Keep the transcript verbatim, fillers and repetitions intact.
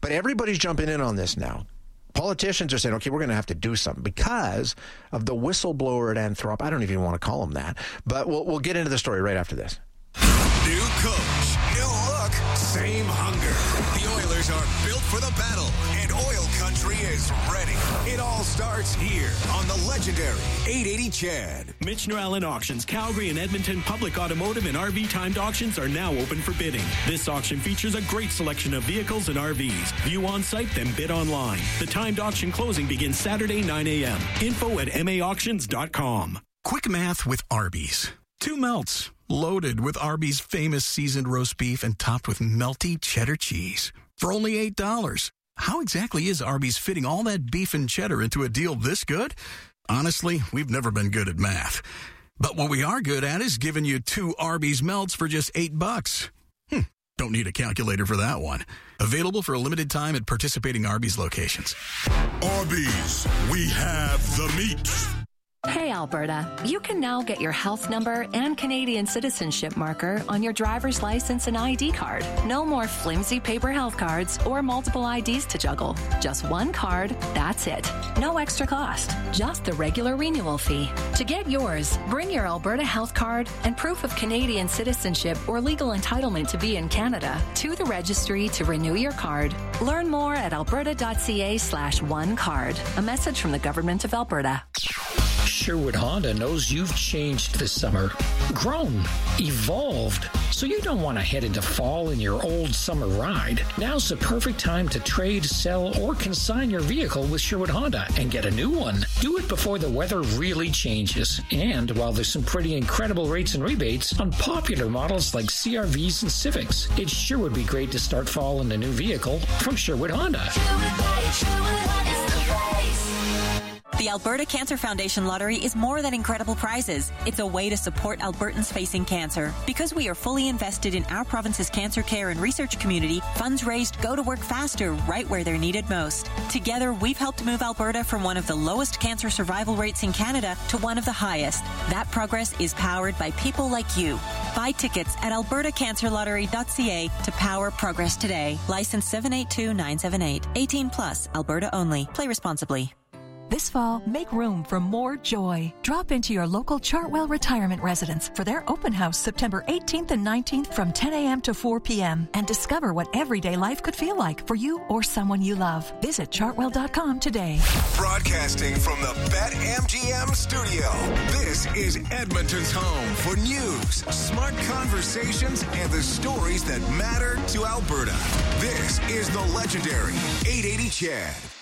But everybody's jumping in on this now. Politicians are saying, okay, we're going to have to do something because of the whistleblower at Anthrop. I don't even want to call him that. But we'll, we'll get into the story right after this. New coach, new look, same hunger. The Oilers are built for the battle, and Oil Country is ready. It all starts here on the legendary eight eighty C H E D. Mitch Norellen Auctions, Calgary and Edmonton Public Automotive and R V timed auctions are now open for bidding. This auction features a great selection of vehicles and R Vs. View on site, then bid online. The timed auction closing begins Saturday, nine a.m. Info at m a auctions dot com. Quick math with Arby's. Two melts, loaded with Arby's famous seasoned roast beef and topped with melty cheddar cheese. For only eight dollars. How exactly is Arby's fitting all that beef and cheddar into a deal this good? Honestly, we've never been good at math. But what we are good at is giving you two Arby's melts for just eight bucks. Hmm, don't need a calculator for that one. Available for a limited time at participating Arby's locations. Arby's, we have the meat. Hey, Alberta, you can now get your health number and Canadian citizenship marker on your driver's license and I D card. No more flimsy paper health cards or multiple I Ds to juggle. Just one card, that's it. No extra cost, just the regular renewal fee. To get yours, bring your Alberta health card and proof of Canadian citizenship or legal entitlement to be in Canada to the registry to renew your card. Learn more at alberta.ca slash one card. A message from the Government of Alberta. Sherwood Honda knows you've changed this summer, grown, evolved, so you don't want to head into fall in your old summer ride. Now's the perfect time to trade, sell, or consign your vehicle with Sherwood Honda and get a new one. Do it before the weather really changes, and while there's some pretty incredible rates and rebates on popular models like C R Vs and Civics, it sure would be great to start fall in a new vehicle from Sherwood Honda. Sherwood, Sherwood is the place. The Alberta Cancer Foundation Lottery is more than incredible prizes. It's a way to support Albertans facing cancer. Because we are fully invested in our province's cancer care and research community, funds raised go to work faster right where they're needed most. Together, we've helped move Alberta from one of the lowest cancer survival rates in Canada to one of the highest. That progress is powered by people like you. Buy tickets at alberta cancer lottery dot c a to power progress today. License seven eight two nine seven eight. eighteen plus, Alberta only. Play responsibly. This fall, make room for more joy. Drop into your local Chartwell Retirement Residence for their open house September eighteenth and nineteenth from ten a.m. to four p.m. and discover what everyday life could feel like for you or someone you love. Visit chartwell dot com today. Broadcasting from the BetMGM studio, this is Edmonton's home for news, smart conversations, and the stories that matter to Alberta. This is the legendary eight eighty C H E D.